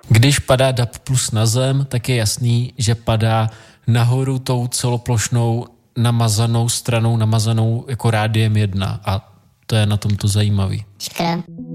Když padá DAB plus na zem, tak je jasný, že padá nahoru tou celoplošnou namazanou stranou, namazanou jako rádiem 1 a to je na tomto zajímavý. Škoda.